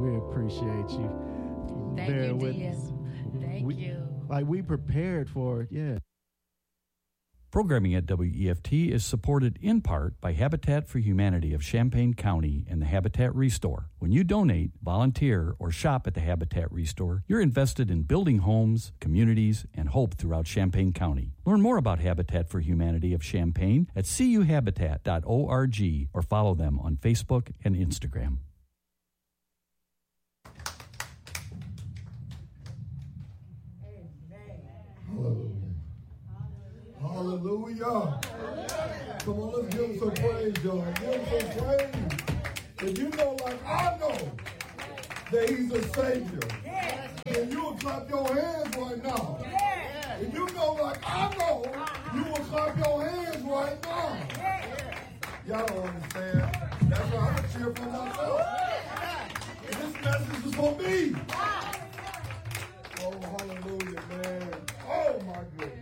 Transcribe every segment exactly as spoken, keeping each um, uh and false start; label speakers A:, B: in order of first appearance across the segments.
A: We appreciate you.
B: Thank
A: Bear
B: you,
A: with
B: dear.
A: us.
B: Thank
A: we,
B: you.
A: Like we prepared for it, yeah.
C: Programming at W E F T is supported in part by Habitat for Humanity of Champaign County and the Habitat Restore. When you donate, volunteer, or shop at the Habitat Restore, you're invested in building homes, communities, and hope throughout Champaign County. Learn more about Habitat for Humanity of Champaign at c u habitat dot org or follow them on Facebook and Instagram.
D: Hallelujah. Hallelujah. Come on, let's give him some praise, y'all. Give him some praise. If you know, like I know, that he's a Savior, then you will clap your hands right now. If you know, like I know, you will clap your hands right now. Y'all don't understand. That's why I'm going to cheer for myself. This message is for me. Oh, hallelujah, man. Oh, my goodness.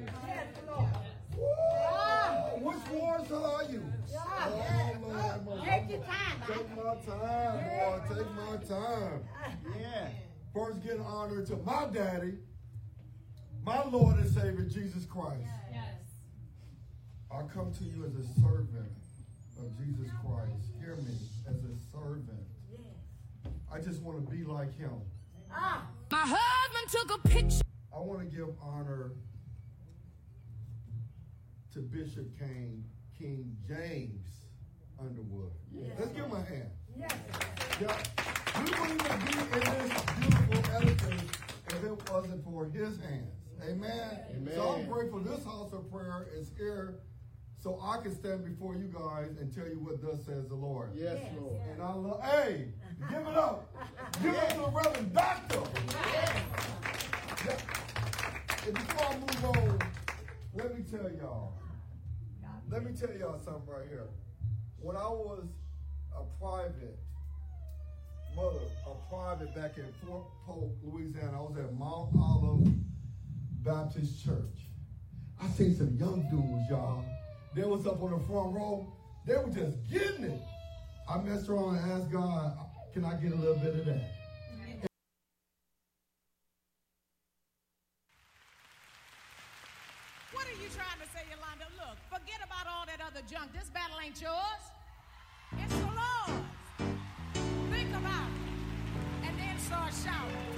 D: Woo! Which wars are you? Oh, Lord,
E: Take your time.
D: Take my time, boy. Take my time. Yeah. First, give honor to my daddy, my Lord and Savior, Jesus Christ.
E: Yes.
D: I come to you as a servant of Jesus Christ. Hear me, as a servant. I just want to be like him.
E: Ah. My husband took a picture.
D: I want to give honor to Bishop King, King James Underwood. Yes. Let's give him a hand. Yes. Yeah. We wouldn't even be in this beautiful edifice if it wasn't for his hands. Amen? Amen. So I'm grateful this house of prayer is here so I can stand before you guys and tell you what thus says the Lord.
F: Yes, Lord.
D: And I love, hey, give it up. Give it up to the Reverend Doctor. Yeah. And before I move on, let me tell y'all, let me tell y'all something right here. When I was a private mother, a private back in Fort Polk, Louisiana, I was at Mount Olive Baptist Church. I seen some young dudes, y'all. They was up on the front row. They were just getting it. I messed around and asked God, can I get a little bit of that?
E: What are you trying to say, Yolanda? Look, forget about all that other junk. This battle ain't yours. It's the Lord's. Think about it. And then start shouting.